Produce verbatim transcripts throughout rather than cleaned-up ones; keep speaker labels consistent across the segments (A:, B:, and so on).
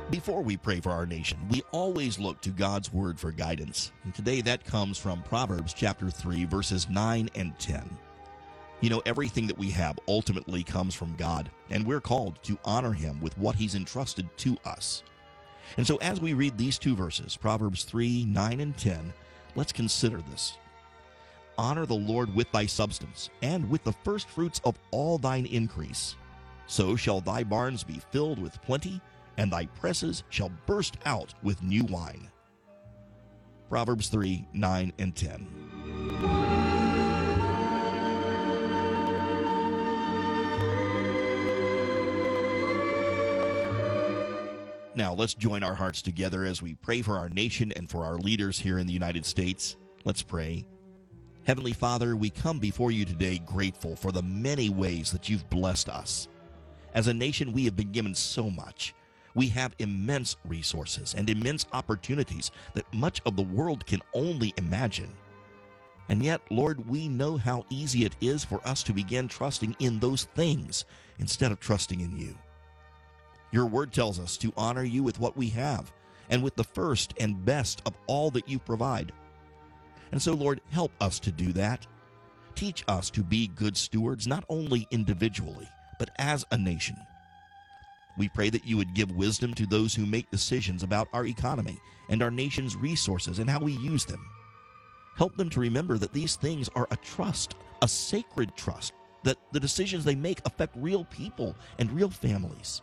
A: Before we pray for our nation, we always look to God's Word for guidance. And today that comes from Proverbs chapter three, verses nine and ten. You know, everything that we have ultimately comes from God, and we're called to honor Him with what He's entrusted to us. And so as we read these two verses, Proverbs three, nine and ten, let's consider this. Honor the Lord with thy substance, and with the first fruits of all thine increase. So shall thy barns be filled with plenty, and thy presses shall burst out with new wine. Proverbs three, nine and ten. Now let's join our hearts together as we pray for our nation and for our leaders here in the United States. Let's pray. Heavenly Father, we come before you today grateful for the many ways that you've blessed us. As a nation, we have been given so much. We have immense resources and immense opportunities that much of the world can only imagine. And yet, Lord, we know how easy it is for us to begin trusting in those things instead of trusting in you. Your word tells us to honor you with what we have and with the first and best of all that you provide. And so, Lord, help us to do that. Teach us to be good stewards, not only individually, but as a nation. We pray that you would give wisdom to those who make decisions about our economy and our nation's resources and how we use them. Help them to remember that these things are a trust, a sacred trust, that the decisions they make affect real people and real families.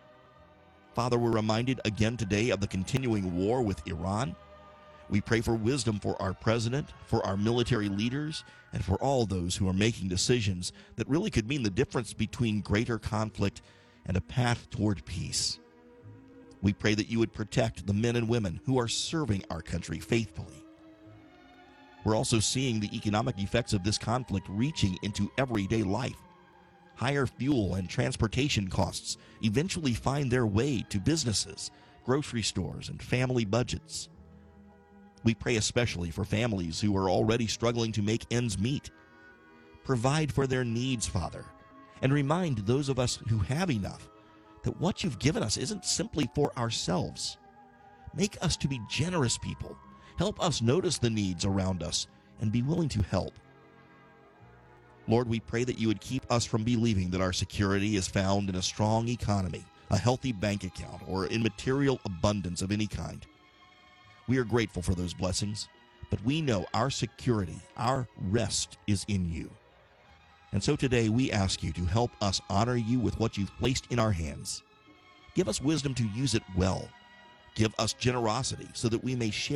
A: Father, we're reminded again today of the continuing war with Iran. We pray for wisdom for our president, for our military leaders, and for all those who are making decisions that really could mean the difference between greater conflict and a path toward peace. We pray that you would protect the men and women who are serving our country faithfully. We're also seeing the economic effects of this conflict reaching into everyday life. Higher fuel and transportation costs eventually find their way to businesses, grocery stores, and family budgets. We pray especially for families who are already struggling to make ends meet. Provide for their needs, Father, and remind those of us who have enough that what you've given us isn't simply for ourselves. Make us to be generous people. Help us notice the needs around us and be willing to help. Lord, we pray that you would keep us from believing that our security is found in a strong economy, a healthy bank account, or in material abundance of any kind. We are grateful for those blessings, but we know our security, our rest is in you. And so today we ask you to help us honor you with what you've placed in our hands. Give us wisdom to use it well. Give us generosity so that we may share